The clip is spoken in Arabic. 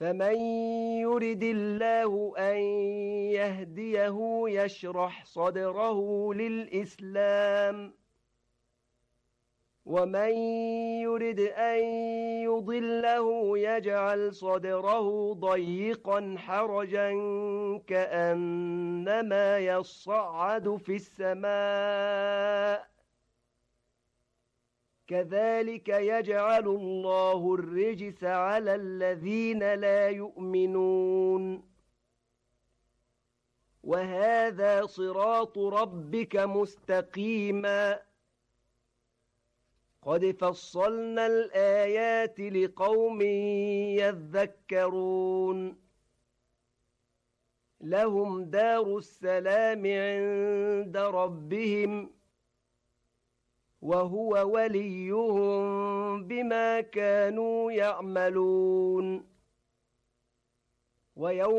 فمن يرد الله أن يهديه يشرح صدره للإسلام ومن يرد أن يضله يجعل صدره ضيقا حرجا كأنما يصعد في السماء كذلك يجعل الله الرجس على الذين لا يؤمنون وهذا صراط ربك مستقيما قد فصلنا الآيات لقوم يذكرون لهم دار السلام عند ربهم وهو وليهم بما كانوا يعملون ويوم